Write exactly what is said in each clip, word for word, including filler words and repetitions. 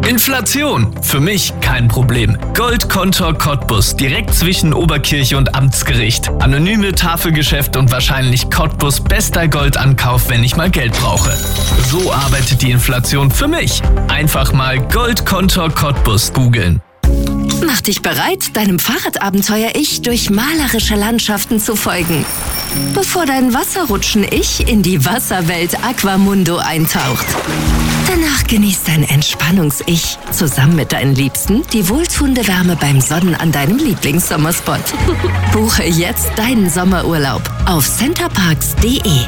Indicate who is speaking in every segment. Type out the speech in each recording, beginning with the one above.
Speaker 1: Inflation. Für mich kein Problem. Goldkontor Cottbus, direkt zwischen Oberkirche und Amtsgericht. Anonyme Tafelgeschäft und wahrscheinlich Cottbus bester Goldankauf, wenn ich mal Geld brauche. So arbeitet die Inflation für mich. Einfach mal Goldkontor Cottbus googeln.
Speaker 2: Mach dich bereit, deinem Fahrradabenteuer-Ich durch malerische Landschaften zu folgen. Bevor dein Wasserrutschen-Ich in die Wasserwelt Aquamundo eintaucht. Danach genießt dein Entspannungs-Ich zusammen mit deinen Liebsten die wohltuende Wärme beim Sonnen an deinem Lieblingssommerspot. Buche jetzt deinen Sommerurlaub auf centerparks punkt de.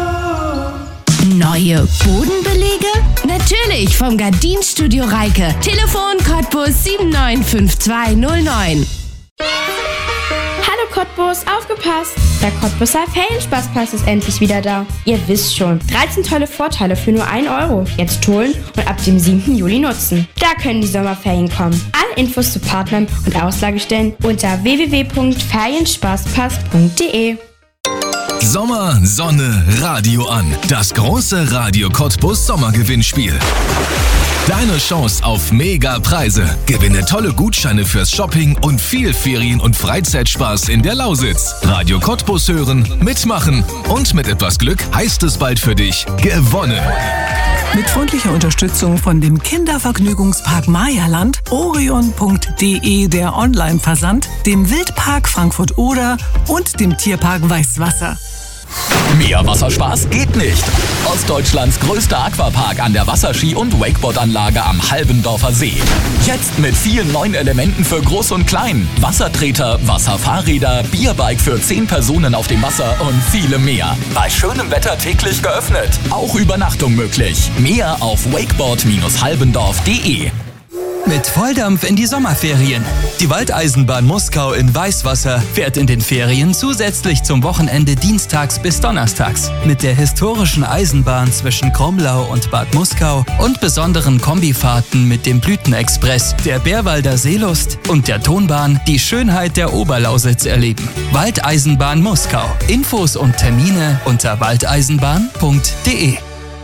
Speaker 3: Neue Bodenbelege? Natürlich vom Gardinstudio Reike. Telefon Cottbus sieben neun fünf zwei null neun.
Speaker 4: Hallo Cottbus, aufgepasst! Der Cottbuser Ferienspaßpass ist endlich wieder da. Ihr wisst schon, dreizehn tolle Vorteile für nur ein Euro. Jetzt holen und ab dem siebten Juli nutzen. Da können die Sommerferien kommen. Alle Infos zu Partnern und Auslagestellen unter w w w punkt ferienspaßpass punkt de.
Speaker 5: Sommer, Sonne, Radio an. Das große Radio Cottbus Sommergewinnspiel. Deine Chance auf Mega-Preise. Gewinne tolle Gutscheine fürs Shopping und viel Ferien- und Freizeitspaß in der Lausitz. Radio Cottbus hören, mitmachen und mit etwas Glück heißt es bald für dich gewonnen.
Speaker 6: Mit freundlicher Unterstützung von dem Kindervergnügungspark Mayaland, orion punkt de der Online-Versand, dem Wildpark Frankfurt-Oder und dem Tierpark Weißwasser.
Speaker 7: Mehr Wasserspaß geht nicht. Ostdeutschlands größter Aquapark an der Wasserski- und Wakeboard-Anlage am Halbendorfer See. Jetzt mit vielen neuen Elementen für Groß und Klein. Wassertreter, Wasserfahrräder, Bierbike für zehn Personen auf dem Wasser und viele mehr. Bei schönem Wetter täglich geöffnet. Auch Übernachtung möglich. Mehr auf wakeboard Bindestrich halbendorf punkt de.
Speaker 8: Mit Volldampf in die Sommerferien. Die Waldeisenbahn Muskau in Weißwasser fährt in den Ferien zusätzlich zum Wochenende dienstags bis donnerstags. Mit der historischen Eisenbahn zwischen Kromlau und Bad Muskau und besonderen Kombifahrten mit dem Blütenexpress, der Bärwalder Seelust und der Tonbahn die Schönheit der Oberlausitz erleben. Waldeisenbahn Muskau. Infos und Termine unter waldeisenbahn punkt de.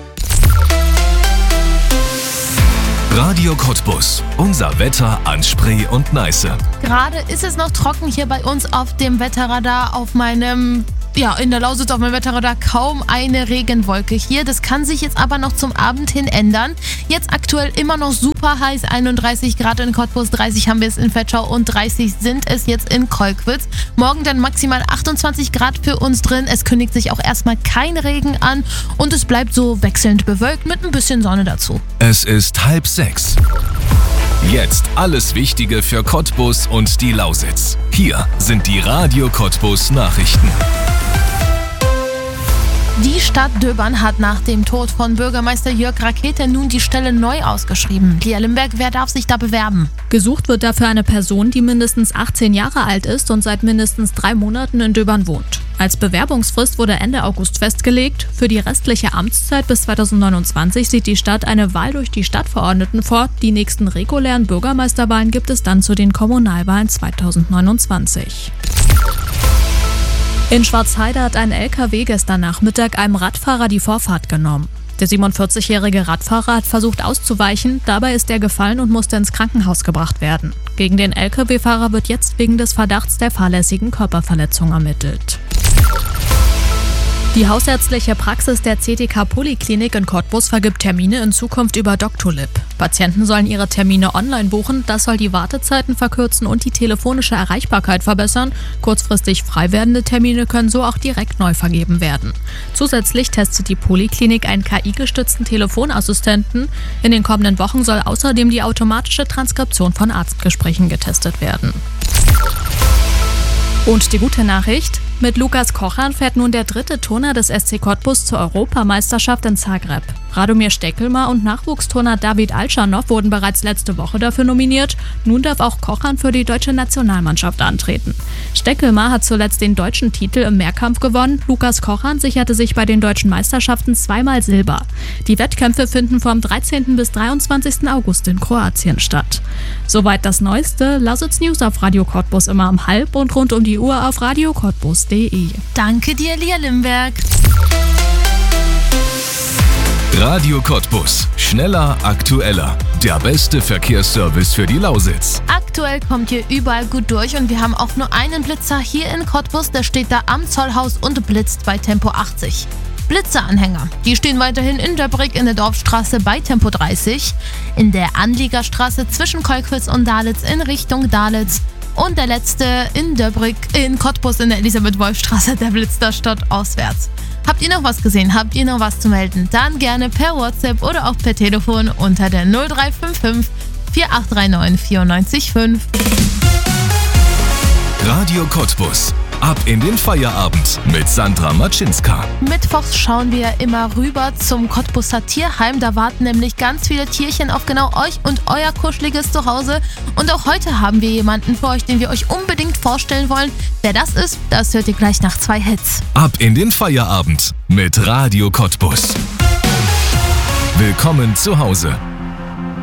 Speaker 5: Radio Cottbus. Unser Wetter an Spree und Neiße.
Speaker 9: Gerade ist es noch trocken hier bei uns auf dem Wetterradar, auf meinem, ja, in der Lausitz auf meinem Wetterradar kaum eine Regenwolke hier. Das kann sich jetzt aber noch zum Abend hin ändern. Jetzt aktuell immer noch super heiß, einunddreißig Grad in Cottbus, dreißig haben wir es in Vetschau und dreißig sind es jetzt in Kolkwitz. Morgen dann maximal achtundzwanzig Grad für uns drin. Es kündigt sich auch erstmal kein Regen an und es bleibt so wechselnd bewölkt mit ein bisschen Sonne dazu.
Speaker 5: Es ist halb sechs. Jetzt alles Wichtige für Cottbus und die Lausitz. Hier sind die Radio Cottbus Nachrichten.
Speaker 9: Die Stadt Döbern hat nach dem Tod von Bürgermeister Jörg Rakete nun die Stelle neu ausgeschrieben. Lia Limberg, wer darf sich da bewerben?
Speaker 10: Gesucht wird dafür eine Person, die mindestens achtzehn Jahre alt ist und seit mindestens drei Monaten in Döbern wohnt. Als Bewerbungsfrist wurde Ende August festgelegt. Für die restliche Amtszeit bis zweitausendneunundzwanzig sieht die Stadt eine Wahl durch die Stadtverordneten vor. Die nächsten regulären Bürgermeisterwahlen gibt es dann zu den Kommunalwahlen zweitausendneunundzwanzig. In Schwarzheide hat ein L K W gestern Nachmittag einem Radfahrer die Vorfahrt genommen. Der siebenundvierzigjährige Radfahrer hat versucht auszuweichen, dabei ist er gefallen und musste ins Krankenhaus gebracht werden. Gegen den L K W-Fahrer wird jetzt wegen des Verdachts der fahrlässigen Körperverletzung ermittelt. Die hausärztliche Praxis der C T K Poliklinik in Cottbus vergibt Termine in Zukunft über Doctolib. Patienten sollen ihre Termine online buchen, das soll die Wartezeiten verkürzen und die telefonische Erreichbarkeit verbessern. Kurzfristig frei werdende Termine können so auch direkt neu vergeben werden. Zusätzlich testet die Poliklinik einen K I-gestützten Telefonassistenten. In den kommenden Wochen soll außerdem die automatische Transkription von Arztgesprächen getestet werden. Und die gute Nachricht: Mit Lukas Kochan fährt nun der dritte Turner des S C Cottbus zur Europameisterschaft in Zagreb. Radomir Steckelmar und Nachwuchsturner David Alschanow wurden bereits letzte Woche dafür nominiert. Nun darf auch Kochan für die deutsche Nationalmannschaft antreten. Steckelmar hat zuletzt den deutschen Titel im Mehrkampf gewonnen. Lukas Kochan sicherte sich bei den deutschen Meisterschaften zweimal Silber. Die Wettkämpfe finden vom dreizehnten bis dreiundzwanzigsten August in Kroatien statt. Soweit das Neueste. Lausitz News auf Radio Cottbus immer um halb und rund um die Uhr auf radio cottbus punkt de.
Speaker 9: Danke dir, Lia Limberg.
Speaker 5: Radio Cottbus. Schneller, aktueller. Der beste Verkehrsservice für die Lausitz.
Speaker 9: Aktuell kommt ihr überall gut durch und wir haben auch nur einen Blitzer hier in Cottbus, der steht da am Zollhaus und blitzt bei Tempo achtzig. Blitzeranhänger, die stehen weiterhin in Döbrig in der Dorfstraße bei Tempo dreißig, in der Anliegerstraße zwischen Kolkwitz und Dalitz in Richtung Dalitz und der letzte in Döbrig, in Cottbus in der Elisabeth-Wolf-Straße, der blitzt da stadtauswärts. Habt ihr noch was gesehen? Habt ihr noch was zu melden? Dann gerne per WhatsApp oder auch per Telefon unter der null drei fünf fünf vier acht drei neun vier neun fünf.
Speaker 5: Radio Cottbus. Ab in den Feierabend mit Sandra Matschinska.
Speaker 9: Mittwochs schauen wir immer rüber zum Cottbuser Tierheim. Da warten nämlich ganz viele Tierchen auf genau euch und euer kuscheliges Zuhause. Und auch heute haben wir jemanden für euch, den wir euch unbedingt vorstellen wollen. Wer das ist, das hört ihr gleich nach zwei Hits.
Speaker 5: Ab in den Feierabend mit Radio Cottbus. Willkommen zu Hause.